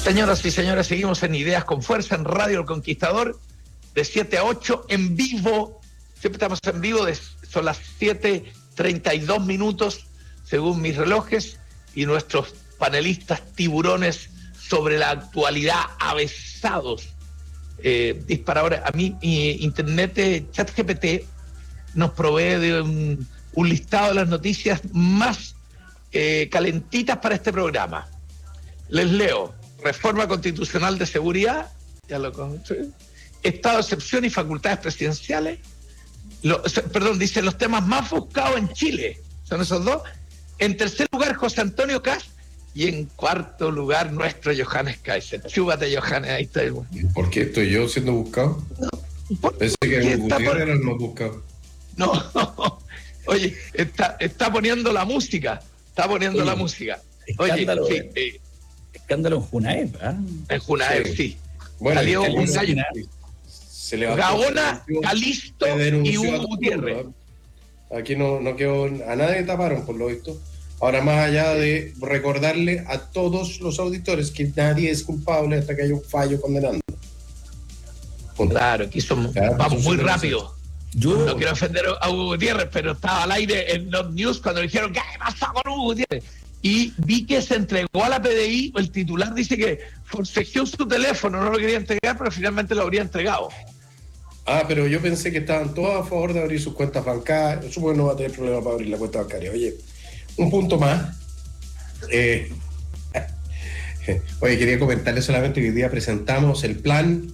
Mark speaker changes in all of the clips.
Speaker 1: Señoras y señores, seguimos en Ideas con Fuerza en Radio El Conquistador, de 7 a 8, en vivo. Siempre estamos en vivo, son las 7:32, según mis relojes, y nuestros panelistas tiburones sobre la actualidad, avesados, disparadores. A mí, Internet, ChatGPT, nos provee de un listado de las noticias más calentitas para este programa. Les leo: reforma constitucional de seguridad, ya lo conté, estado de excepción y facultades presidenciales. Dice los temas más buscados en Chile, son esos dos. En tercer lugar, José Antonio Kast, y en cuarto lugar, nuestro Johannes Kaiser. Chúbate, Johannes, ahí está.
Speaker 2: ¿Por qué estoy yo siendo buscado?
Speaker 1: No,
Speaker 2: pensé que Gutiérrez era el más buscado.
Speaker 1: No, oye, está poniendo la música. Está poniendo la música.
Speaker 3: Escándalo,
Speaker 1: oye, sí,
Speaker 3: escándalo en Junaep, ¿eh?
Speaker 1: En Junaep, sí.
Speaker 2: Bueno,
Speaker 1: salió un gallo. Gaona, Calisto y Hugo Gutiérrez.
Speaker 2: Aquí no quedó, a nadie taparon por lo visto. Ahora, más allá de recordarle a todos los auditores que nadie es culpable hasta que haya un fallo condenando.
Speaker 1: Claro, aquí vamos muy rápido.
Speaker 3: Yo
Speaker 1: no quiero ofender a Hugo Gutiérrez, pero estaba al aire en los news cuando dijeron ¿qué pasó con Hugo Gutiérrez? Y vi que se entregó a la PDI. El titular dice que forcejeó su teléfono, no lo quería entregar, pero finalmente lo habría entregado.
Speaker 2: Pero yo pensé que estaban todos a favor de abrir sus cuentas bancarias. Supongo que no va a tener problema para abrir la cuenta bancaria. Oye, un punto más. Oye, quería comentarle solamente que hoy día presentamos el plan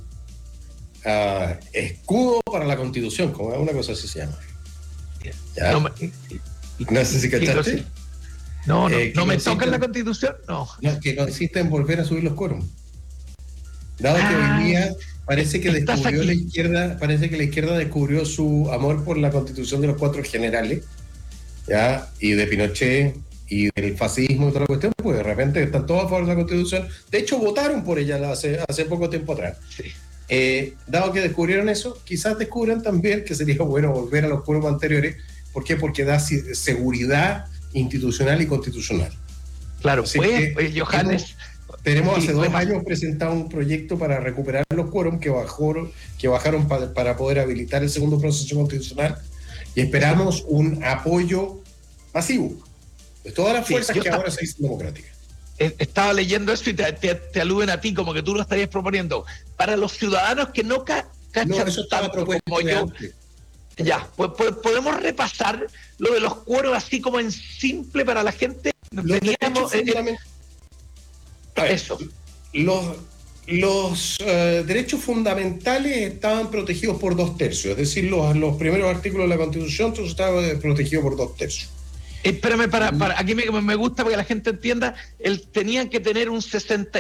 Speaker 2: escudo para la Constitución, como una cosa así se llama. ¿Ya? No sé si cachaste.
Speaker 1: No me toca en la Constitución, no.
Speaker 2: Que consiste en volver a subir los quórum. Dado que hoy día parece que la izquierda descubrió su amor por la Constitución de los 4 generales, ¿ya? Y de Pinochet y del fascismo y toda la cuestión, pues de repente están todos a favor de la Constitución. De hecho, votaron por ella hace poco tiempo atrás.
Speaker 1: Sí.
Speaker 2: Dado que descubrieron eso, quizás descubran también que sería bueno volver a los quórums anteriores. ¿Por qué? Porque da seguridad institucional y constitucional.
Speaker 1: Claro, pues Johannes.
Speaker 2: Tenemos hace 2 años presentado un proyecto para recuperar los quórums que bajaron para poder habilitar el segundo proceso constitucional, y esperamos un apoyo masivo de todas las fuerzas que ahora se dicen democráticas.
Speaker 1: Estaba leyendo eso y te aluden a ti como que tú lo estarías proponiendo. Para los ciudadanos que no cachan
Speaker 2: eso estaba
Speaker 1: tanto como yo. Antes. Ya, pues podemos repasar lo de los quórum así como en simple para la gente.
Speaker 2: Los derechos fundamentales estaban protegidos por 2/3, es decir, los primeros artículos de la Constitución estaban protegidos por 2/3.
Speaker 1: Espérame, aquí me gusta porque la gente entienda, tenían que tener un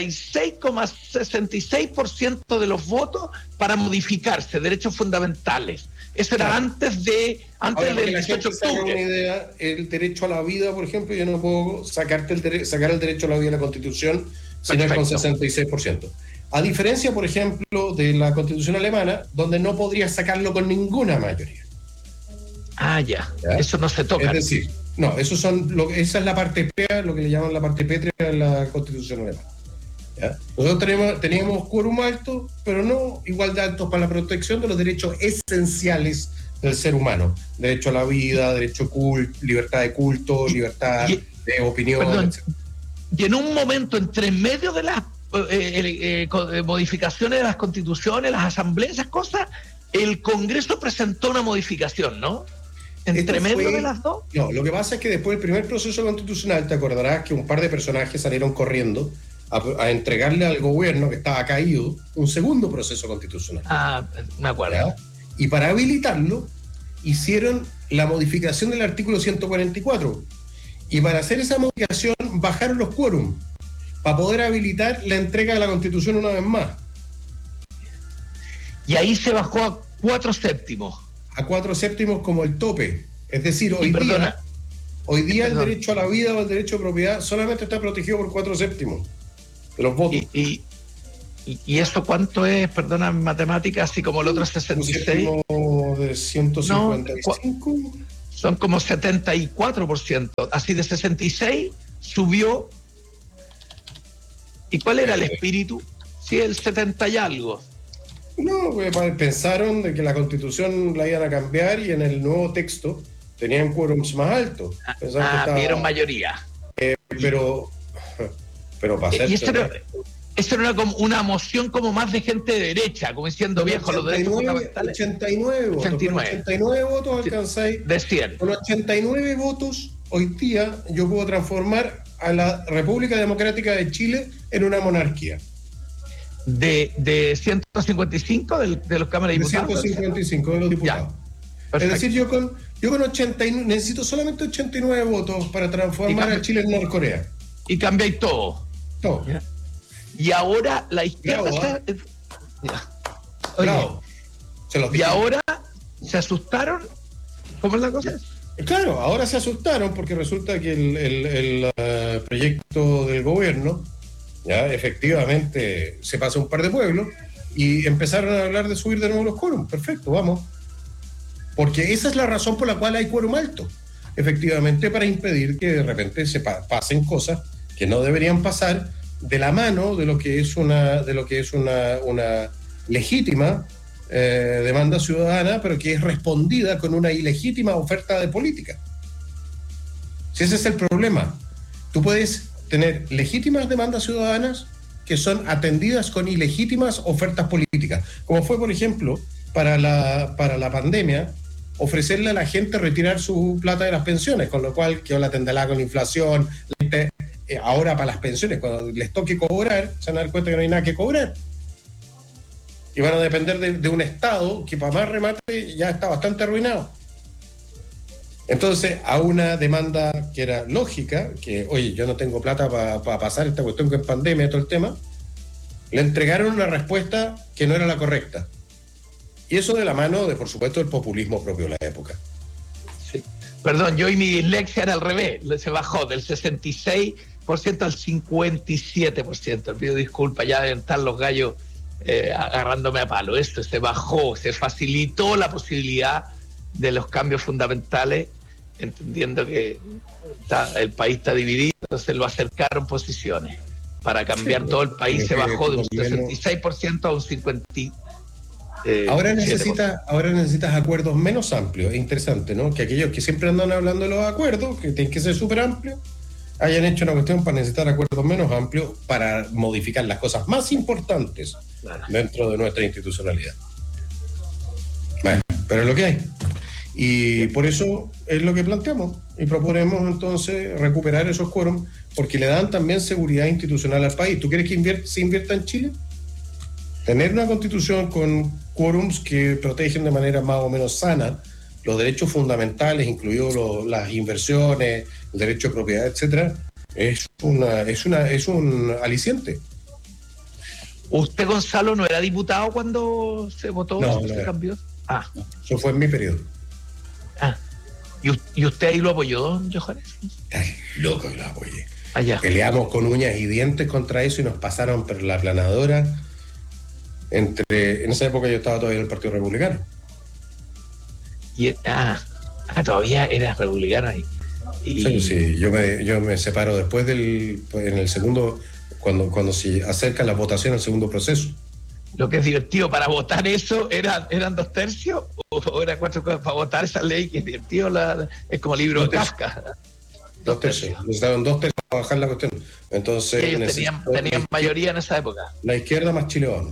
Speaker 1: 66,66% de los votos para modificarse, derechos fundamentales. Eso era antes del 18 de octubre.
Speaker 2: Una idea, el derecho a la vida, por ejemplo, yo no puedo sacar el derecho a la vida de la Constitución sino con 66%. A diferencia, por ejemplo, de la Constitución alemana, donde no podrías sacarlo con ninguna mayoría.
Speaker 1: ¿Ya? Eso no se toca.
Speaker 2: Es decir, no, esa es la parte pétrea, lo que le llaman la parte pétrea de la Constitución alemana. ¿Ya? Nosotros teníamos quórum alto, pero no igual de altos para la protección de los derechos esenciales del ser humano. Derecho a la vida, derecho libertad de culto, libertad de opinión, etc.
Speaker 1: Y en un momento, entre medio de las modificaciones de las constituciones, las asambleas, esas cosas, el Congreso presentó una modificación, ¿no? ¿Entre medio de las dos?
Speaker 2: No, lo que pasa es que después del primer proceso constitucional, te acordarás que un par de personajes salieron corriendo a entregarle al gobierno que estaba caído un segundo proceso constitucional.
Speaker 1: Me acuerdo. ¿Ya?
Speaker 2: Y para habilitarlo, hicieron la modificación del artículo 144. Y para hacer esa modificación, bajaron los quórum para poder habilitar la entrega de la Constitución una vez más.
Speaker 1: Y ahí se bajó a 4/7.
Speaker 2: A 4/7 como el tope. Es decir, hoy día el derecho a la vida o el derecho de propiedad solamente está protegido por 4/7 de los votos.
Speaker 1: ¿Y eso cuánto es? Perdona, en matemáticas, así como el otro 66.
Speaker 2: De 155.
Speaker 1: No, son como 74%. Así de 66 subió ¿Y cuál era el espíritu? Sí, el 70 y algo.
Speaker 2: No, pensaron de que la Constitución la iban a cambiar y en el nuevo texto tenían quórums más altos.
Speaker 1: Vieron mayoría.
Speaker 2: Pero para ser...
Speaker 1: Y eso era como una moción como más de gente de derecha, como diciendo, viejo, los derechos fundamentales.
Speaker 2: 89 votos. 89 votos alcanzáis.
Speaker 1: De 100.
Speaker 2: Con 89 votos, hoy día yo puedo transformar a la República Democrática de Chile en una monarquía.
Speaker 1: De 155 de los cámaras de diputados.
Speaker 2: 155 de los diputados. Es decir, yo con 89 necesito solamente 89 votos para transformar a Chile en Norcorea.
Speaker 1: Y cambiáis todo.
Speaker 2: Todo.
Speaker 1: ¿Ya? Y ahora la izquierda y ahora se asustaron. ¿Cómo es la cosa?
Speaker 2: Claro, ahora se asustaron porque resulta que el proyecto del gobierno ya efectivamente se pasa un par de pueblos y empezaron a hablar de subir de nuevo los quórum. Perfecto, vamos. Porque esa es la razón por la cual hay quórum alto. Efectivamente, para impedir que de repente se pasen cosas que no deberían pasar de la mano de lo que es una legítima demanda ciudadana, pero que es respondida con una ilegítima oferta de política. Si ese es el problema, tú puedes tener legítimas demandas ciudadanas que son atendidas con ilegítimas ofertas políticas, como fue, por ejemplo, para la pandemia, ofrecerle a la gente retirar su plata de las pensiones, con lo cual quedó la tendelada con la inflación. Ahora para las pensiones, cuando les toque cobrar, se van a dar cuenta que no hay nada que cobrar. Y van a depender de un Estado que para más remate ya está bastante arruinado. Entonces, a una demanda que era lógica, que, oye, yo no tengo plata para pasar esta cuestión que es pandemia, todo el tema, le entregaron una respuesta que no era la correcta. Y eso de la mano de, por supuesto, el populismo propio de la época.
Speaker 1: Sí. Perdón, yo y mi dislexia era al revés, se bajó del 66% al 57%. Pido disculpas, ya deben estar los gallos agarrándome a palo. Esto se bajó, se facilitó la posibilidad de los cambios fundamentales, entendiendo que el país está dividido, entonces lo acercaron posiciones. Para cambiar todo el país se bajó de un 66% a un 50%.
Speaker 2: Ahora necesitas acuerdos menos amplios. Es interesante, ¿no? Que aquellos que siempre andan hablando de los acuerdos, que tienen que ser súper amplios, hayan hecho una cuestión para necesitar acuerdos menos amplios para modificar las cosas más importantes dentro de nuestra institucionalidad. Bueno, pero es lo que hay. Y por eso es lo que planteamos. Y proponemos entonces recuperar esos quórums, porque le dan también seguridad institucional al país. ¿Tú quieres que se invierta en Chile? Tener una constitución con quórums que protegen de manera más o menos sana los derechos fundamentales, incluidos las inversiones, el derecho de propiedad, etcétera, es un aliciente.
Speaker 1: ¿Usted, Gonzalo, no era diputado cuando se votó?
Speaker 2: No,
Speaker 1: ¿Se cambió?
Speaker 2: No. Eso fue en mi periodo.
Speaker 1: ¿Y usted ahí lo apoyó, don Johannes?
Speaker 2: Ay, loco que lo apoyé.
Speaker 1: Allá.
Speaker 2: Peleamos con uñas y dientes contra eso y nos pasaron por la aplanadora. En esa época yo estaba todavía en el Partido Republicano.
Speaker 1: Todavía eras republicano ahí.
Speaker 2: Sí, yo me separo después en el segundo, cuando se acerca la votación al segundo proceso.
Speaker 1: Lo que es divertido, para votar eso, ¿eran 2/3 o era 4 cosas? Para votar esa ley, que es divertido, es como libro de Kafka.
Speaker 2: 2/3. Necesitaban 2/3 para bajar la cuestión. Entonces,
Speaker 1: ellos tenían mayoría en esa época.
Speaker 2: La izquierda más Chile Vamos.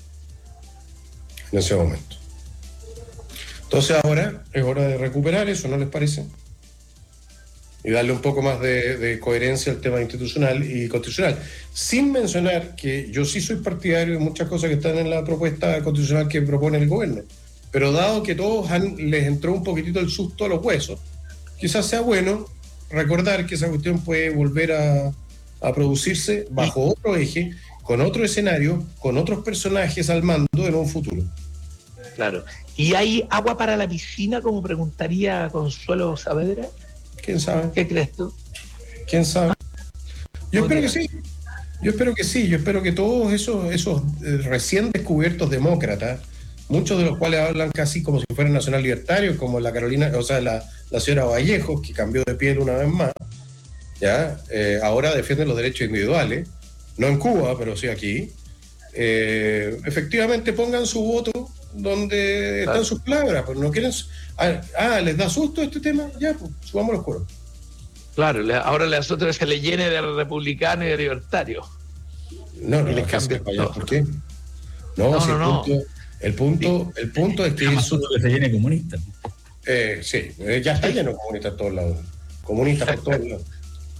Speaker 2: En ese momento. Entonces ahora es hora de recuperar eso, ¿no les parece? Y darle un poco más de coherencia al tema institucional y constitucional. Sin mencionar que yo sí soy partidario de muchas cosas que están en la propuesta constitucional que propone el gobierno. Pero dado que todos les entró un poquitito el susto a los huesos, quizás sea bueno recordar que esa cuestión puede volver a producirse bajo otro eje, con otro escenario, con otros personajes al mando en un futuro.
Speaker 1: Claro. ¿Y hay agua para la piscina, como preguntaría Consuelo Saavedra?
Speaker 2: ¿Quién sabe?
Speaker 1: ¿Qué crees tú?
Speaker 2: ¿Quién sabe? Yo espero que sí. Yo espero que todos esos recién descubiertos demócratas, muchos de los cuales hablan casi como si fueran nacional libertarios, como la señora Vallejo, que cambió de piel una vez más, ¿ya? Ahora defienden los derechos individuales, no en Cuba, pero sí aquí, efectivamente pongan su voto donde están sus palabras, pues no quieren... ¿les da susto este tema? Ya, pues, subamos los coros.
Speaker 1: Claro, ahora le asunto es que le llene de republicano y de libertario.
Speaker 2: No,
Speaker 1: y les cambia todo.
Speaker 2: ¿Por qué? El punto es que...
Speaker 3: que se llene comunista.
Speaker 2: Sí, ya está lleno de comunistas a todos lados. Comunistas por todos lados.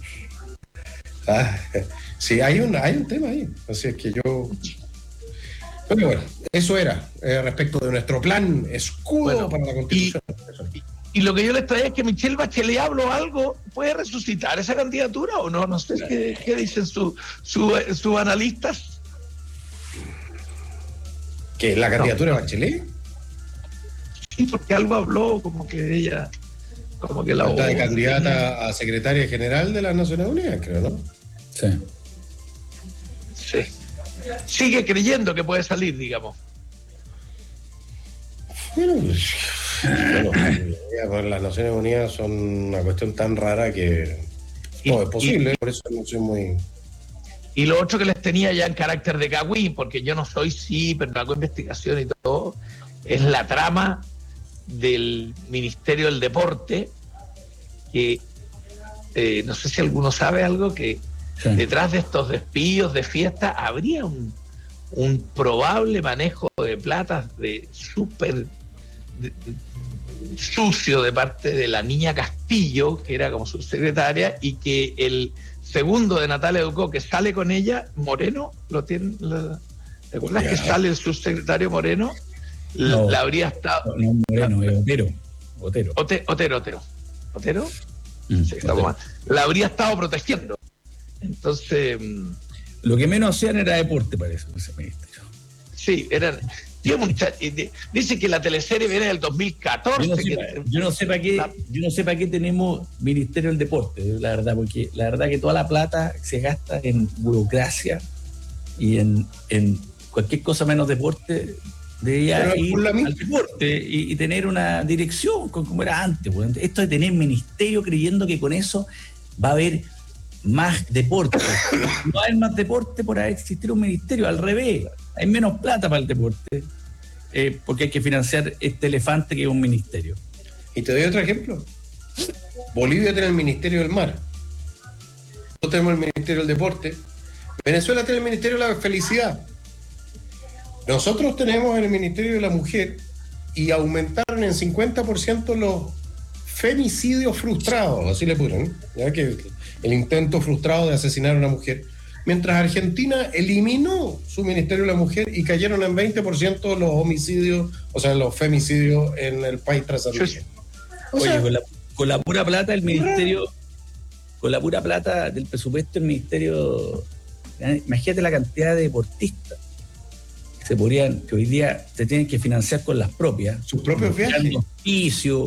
Speaker 2: Sí, hay un tema ahí. Así es que yo... Pero bueno, eso era respecto de nuestro plan escudo para la Constitución.
Speaker 1: Y lo que yo les traía es que Michelle Bachelet habló algo, ¿puede resucitar esa candidatura o no? No sé qué dicen sus analistas.
Speaker 2: ¿Que la candidatura de Bachelet?
Speaker 1: Sí, porque algo habló, como que ella... Como que la
Speaker 2: está de candidata a secretaria general de las Naciones Unidas, creo, ¿no?
Speaker 3: Sí.
Speaker 1: Sí. Sigue creyendo que puede salir, digamos.
Speaker 2: Bueno, las Naciones Unidas son una cuestión tan rara que todo es posible, por eso no soy muy...
Speaker 1: Y lo otro que les tenía ya en carácter de cagüín, porque yo no soy pero hago investigación y todo, es la trama del Ministerio del Deporte, que no sé si alguno sabe algo, que detrás de estos despidos de fiesta habría un probable manejo de plata de súper sucio de parte de la niña Castillo, que era como subsecretaria, y que el segundo de Natalia Ducó, que sale con ella, Moreno, ¿te acuerdas que sale el subsecretario Moreno?
Speaker 3: No,
Speaker 1: la habría estado...
Speaker 3: No, Moreno, es Otero.
Speaker 1: ¿Otero? Sí, estamos mal. La habría estado protegiendo. Entonces...
Speaker 3: Lo que menos hacían era deporte, parece, ese ministerio.
Speaker 1: Sí, eran... Dice que la teleserie viene del 2014.
Speaker 3: Yo no sé para qué tenemos Ministerio del Deporte, la verdad, porque la verdad que toda la plata se gasta en burocracia y en cualquier cosa menos deporte. Debería ir al deporte y tener una dirección como era antes. Bueno. Esto de tener ministerio creyendo que con eso va a haber más deporte. No va a haber más deporte por existir un ministerio, al revés. Hay menos plata para el deporte porque hay que financiar este elefante que es un ministerio.
Speaker 2: Y te doy otro ejemplo. Bolivia tiene el Ministerio del Mar. Nosotros tenemos el Ministerio del Deporte. Venezuela tiene el Ministerio de la Felicidad. Nosotros tenemos el Ministerio de la Mujer y aumentaron en 50% los femicidios frustrados, así le pusieron, ¿ya? Que el intento frustrado de asesinar a una mujer. Mientras Argentina eliminó su Ministerio de la Mujer y cayeron en 20% los homicidios, o sea, los femicidios en el país trasandino.
Speaker 3: Oye, con la pura plata del ministerio, con la pura plata del presupuesto del ministerio, imagínate la cantidad de deportistas que hoy día se tienen que financiar con las propias.
Speaker 2: Sus propios viajes.
Speaker 3: Auspicios,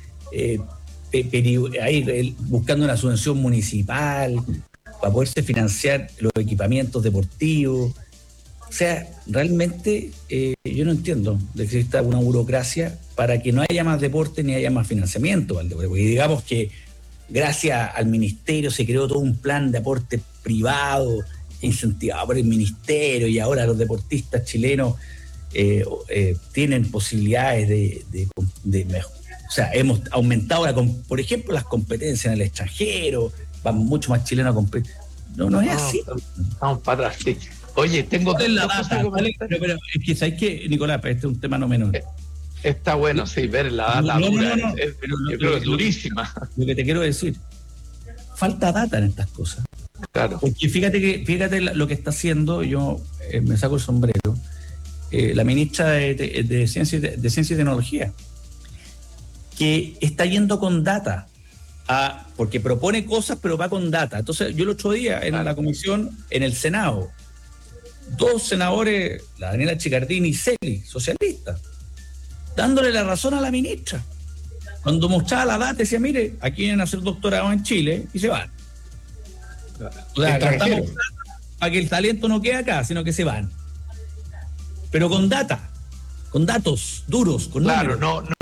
Speaker 3: buscando una subvención municipal para poderse financiar los equipamientos deportivos. O sea, realmente yo no entiendo de que exista una burocracia para que no haya más deporte ni haya más financiamiento al deporte. Porque digamos que gracias al ministerio se creó todo un plan de aporte privado incentivado por el ministerio, y ahora los deportistas chilenos tienen posibilidades de mejor. O sea, hemos aumentado, por ejemplo, las competencias en el extranjero, van mucho más chilenos a competir. No es así.
Speaker 1: Vamos para atrás, sí. Oye, tengo...
Speaker 3: la data, pero es que, ¿sabes qué, Nicolás? Este es un tema no menor.
Speaker 1: Está bueno, sí, ver la data dura. Yo creo que es durísima.
Speaker 3: Lo que te quiero decir, falta data en estas cosas.
Speaker 1: Claro.
Speaker 3: Porque fíjate lo que está haciendo, yo me saco el sombrero, la ministra de Ciencia y Tecnología, que está yendo con data, porque propone cosas, pero va con data. Entonces, yo el otro día en la comisión, en el Senado, 2 senadores, la Daniela Chicardini y Celi, socialistas, dándole la razón a la ministra. Cuando mostraba la data, decía, mire, aquí vienen a hacer doctorado en Chile y se van. O sea, gastamos para que el talento no quede acá, sino que se van. Pero con data, con datos duros, con
Speaker 1: números.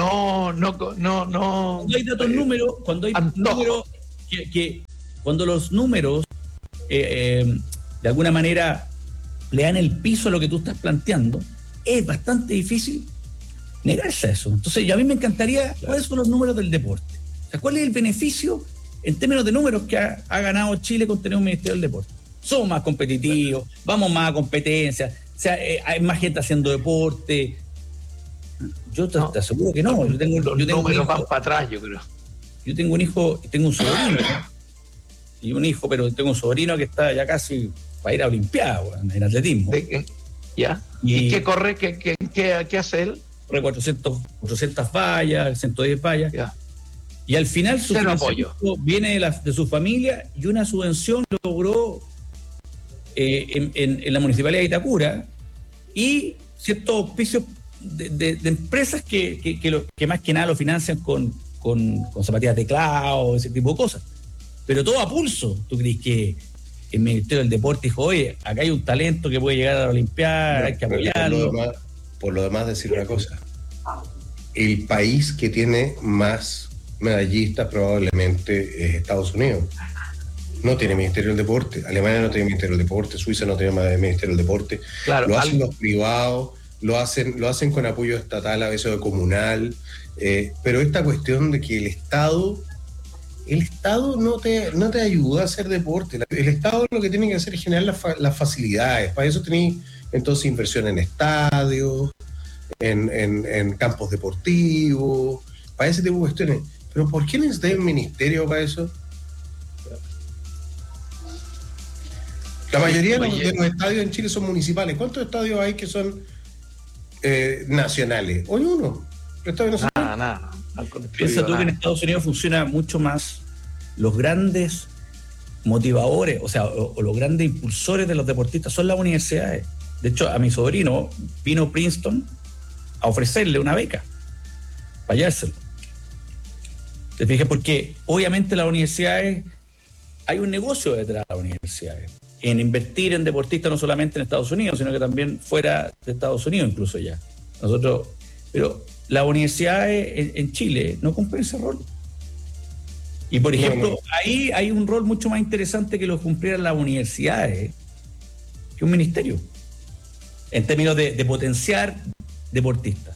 Speaker 3: Cuando hay datos números, cuando los números de alguna manera le dan el piso a lo que tú estás planteando, es bastante difícil negarse a eso. Entonces, a mí me encantaría, ¿cuáles son los números del deporte? O sea, ¿cuál es el beneficio en términos de números que ha ganado Chile con tener un Ministerio del Deporte? Somos más competitivos, vamos más a competencia, o sea, hay más gente haciendo deporte. Yo te aseguro que no. Yo tengo
Speaker 1: números van para atrás, yo creo.
Speaker 3: Yo tengo un hijo, tengo un sobrino, y un hijo, pero tengo un sobrino que está ya casi para ir a Olimpiada, en atletismo.
Speaker 1: ¿Ya? ¿Y qué corre? ¿Qué hace él?
Speaker 3: Corre 400 vallas, 110 vallas.
Speaker 1: Ya.
Speaker 3: Y al final su apoyo viene de su familia, y una subvención logró en la Municipalidad de Itacura, y ciertos auspicios de empresas que más que nada lo financian con zapatillas de teclado, ese tipo de cosas. Pero todo a pulso. ¿Tú crees que el Ministerio del Deporte dijo, oye, acá hay un talento que puede llegar a la Olimpiada, hay que apoyarlo?
Speaker 2: Por lo demás, decir una cosa. El país que tiene más medallistas probablemente es Estados Unidos. No tiene Ministerio del Deporte. Alemania no tiene Ministerio del Deporte. Suiza no tiene Ministerio del Deporte.
Speaker 1: Claro,
Speaker 2: lo hacen los privados, lo hacen con apoyo estatal, a veces de comunal. Pero esta cuestión de que el Estado no te ayuda a hacer deporte. El Estado lo que tiene que hacer es generar las facilidades. Para eso tenéis entonces inversión en estadios, en campos deportivos, para ese tipo de cuestiones. Pero ¿por qué necesitáis un ministerio para eso? La mayoría de los estadios en Chile son municipales. ¿Cuántos estadios hay que son nacionales? Hoy uno.
Speaker 3: Nada. Piensa tú que en Estados Unidos funciona mucho más los grandes motivadores, o los grandes impulsores de los deportistas son las universidades. De hecho, a mi sobrino vino Princeton a ofrecerle una beca para hallárselo. ¿Te fijas? Porque obviamente las universidades, hay un negocio detrás de las universidades, en invertir en deportistas no solamente en Estados Unidos, sino que también fuera de Estados Unidos incluso ya. Pero las universidades en Chile no cumplen ese rol. Y por ejemplo, ahí hay un rol mucho más interesante que lo cumplieran las universidades que un ministerio, en términos de potenciar deportistas.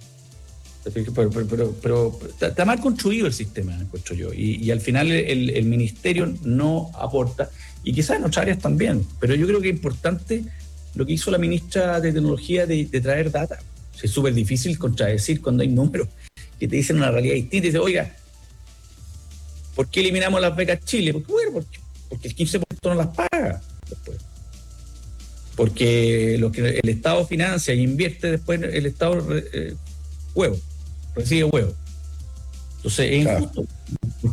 Speaker 3: Pero está mal construido el sistema, encuentro yo, y al final el ministerio no aporta, y quizás en otras áreas también, pero yo creo que es importante lo que hizo la ministra de Tecnología de traer data. Es súper difícil contradecir cuando hay números que te dicen una realidad distinta y dices, oiga, ¿por qué eliminamos las becas Chile? Porque el 15% no las paga después. Porque lo que el Estado financia e invierte después, el Estado recibe huevo. Entonces es injusto. ¿Por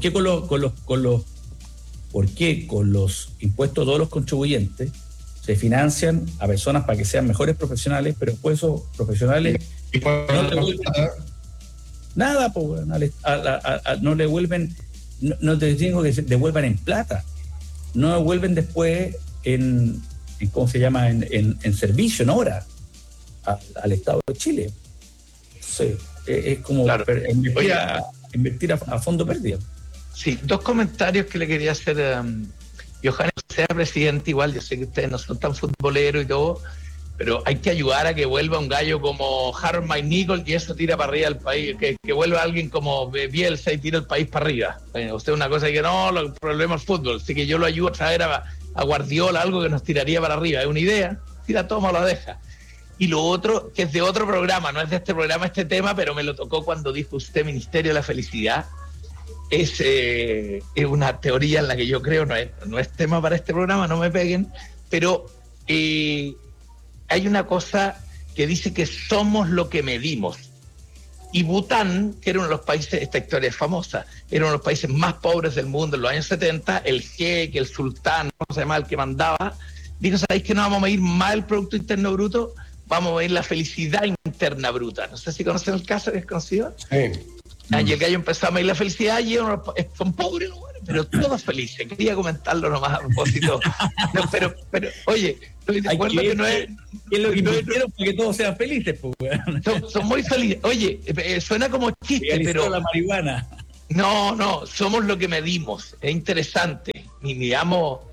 Speaker 3: qué con los impuestos de todos los contribuyentes se financian a personas para que sean mejores profesionales, pero después esos profesionales no le vuelven nada, no le vuelven, no te digo que se devuelvan en plata, no devuelven después en ¿cómo se llama? En servicio, en hora al Estado de Chile. Sí, es como invertir a fondo perdido.
Speaker 1: Sí, dos comentarios que le quería hacer. Johannes, sea presidente, igual, yo sé que ustedes no son tan futboleros y todo, pero hay que ayudar a que vuelva un gallo como Harold McNichol y eso tira para arriba al país, que vuelva alguien como Bielsa y tira el país para arriba. Usted una cosa que no, el problema es fútbol, así que yo lo ayudo a traer a Guardiola, algo que nos tiraría para arriba. Es una idea, tira, toma o la deja. Y lo otro, que es de otro programa, no es de este programa este tema, pero me lo tocó cuando dijo usted Ministerio de la Felicidad. Es una teoría en la que yo creo, no es tema para este programa, no me peguen, pero hay una cosa que dice que somos lo que medimos. Y Bután, que era uno de los países, esta historia es famosa, era uno de los países más pobres del mundo en los años 70, el jeque, el sultán, no se llama, el que mandaba, dijo, ¿sabéis que no vamos a medir más el Producto Interno Bruto? Vamos a medir la felicidad interna bruta. No sé si conocen el caso, ¿es conocido?
Speaker 2: Sí.
Speaker 1: Y el gallo empezó a medir la felicidad y son pobres, pero todos felices. Quería comentarlo nomás a propósito. No, pero oye, ¿te acuerdas que no es
Speaker 3: lo que invirtieron para que todos sean felices? Pues,
Speaker 1: son muy felices. Oye, suena como chiste, pero
Speaker 3: la marihuana.
Speaker 1: No, somos lo que medimos. Es interesante. Miramos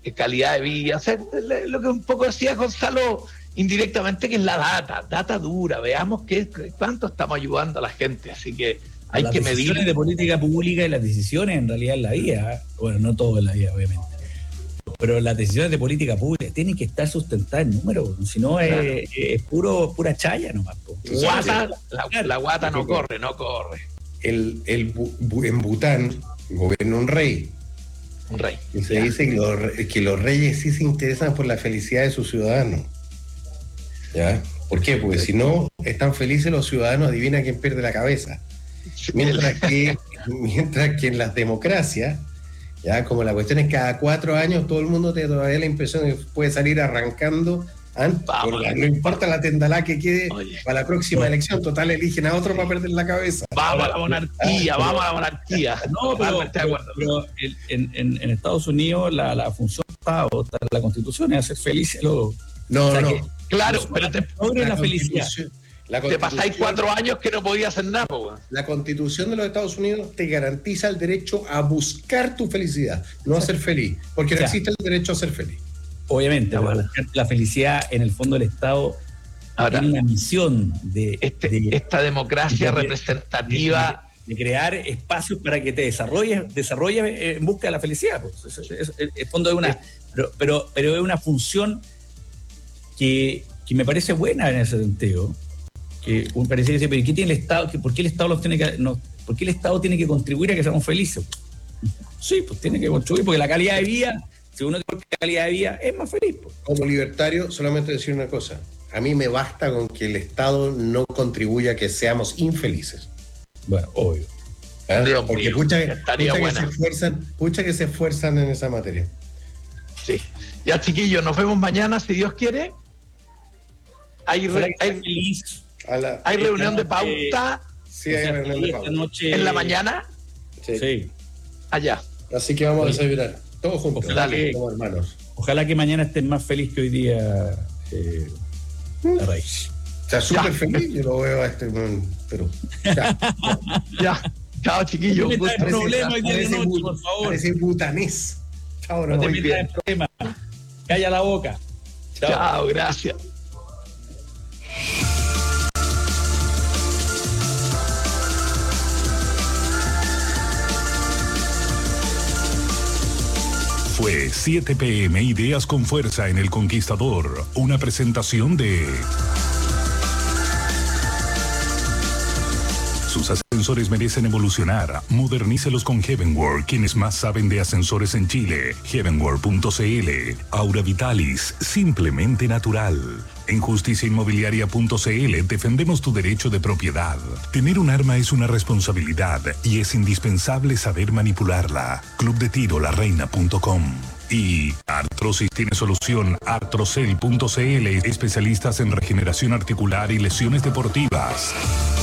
Speaker 1: calidad de vida. O sea, lo que un poco decía Gonzalo indirectamente, que es la data dura. Veamos cuánto estamos ayudando a la gente. Así que hay que medir. Las
Speaker 3: decisiones de política pública y las decisiones en realidad en la vida, bueno, no todo en la vida, obviamente, pero las decisiones de política pública tienen que estar sustentadas en números, si no es pura chaya nomás.
Speaker 1: La guata no corre.
Speaker 2: En Bután gobierna un rey. Y se dice que los reyes sí se interesan por la felicidad de sus ciudadanos. ¿Ya? ¿Por qué? Porque si no están felices los ciudadanos, adivina quién pierde la cabeza. Mientras que en las democracias, ya como la cuestión es cada 4 años, todo el mundo tiene todavía la impresión de que puede salir arrancando. No importa la tendalá que quede para la próxima elección, total eligen a otro para perder la cabeza.
Speaker 1: Vamos a la monarquía.
Speaker 3: No, pero en Estados Unidos la función del Estado, la Constitución es hacer felices los...
Speaker 1: Claro, pero
Speaker 3: la felicidad.
Speaker 1: Te pasáis 4 años que no podías hacer nada,
Speaker 2: La Constitución de los Estados Unidos te garantiza el derecho a buscar tu felicidad, no a ser feliz, porque no existe el derecho a ser feliz.
Speaker 3: Obviamente, la felicidad en el fondo del Estado tiene una misión de
Speaker 1: esta democracia representativa
Speaker 3: de crear espacios para que te desarrolles en busca de la felicidad. Pues. El fondo es una, pero es una función que me parece buena en ese sentido. Que me parece decir, pero ¿qué tiene el Estado? ¿Por qué el Estado por qué el Estado tiene que contribuir a que seamos felices? Sí, pues tiene que contribuir, porque la calidad de vida, si uno tiene calidad de vida, es más feliz. Pues.
Speaker 2: Como libertario, solamente decir una cosa. A mí me basta con que el Estado no contribuya a que seamos infelices.
Speaker 3: Bueno, obvio.
Speaker 2: Porque pucha que se esfuerzan en esa materia.
Speaker 1: Sí. Ya, chiquillos, nos vemos mañana, si Dios quiere. Hay reunión de pauta.
Speaker 2: Sí, hay reunión de pauta.
Speaker 1: ¿En la mañana?
Speaker 3: Sí.
Speaker 1: Allá.
Speaker 2: Así que vamos a desayunar. Todos juntos. Como hermanos.
Speaker 3: Ojalá que mañana estén más feliz que hoy día, la raíz.
Speaker 2: Está súper feliz, yo lo veo a pero
Speaker 1: ya. Chao, chiquillos.
Speaker 3: No me problema hoy día de noche, por favor.
Speaker 2: Parece butanés. Chao,
Speaker 3: no te metas en problema. Calla la boca.
Speaker 1: Chao, gracias.
Speaker 4: Fue 7 p.m. Ideas con Fuerza en El Conquistador. Una presentación de... Sus ascensores merecen evolucionar. Modernícelos con Heavenworld, quienes más saben de ascensores en Chile. Heavenworld.cl. Aura Vitalis, simplemente natural. En justiciainmobiliaria.cl defendemos tu derecho de propiedad. Tener un arma es una responsabilidad y es indispensable saber manipularla. Club de Tiro LaReina.com. Y Artrosis tiene solución. Artrocel.cl, especialistas en regeneración articular y lesiones deportivas.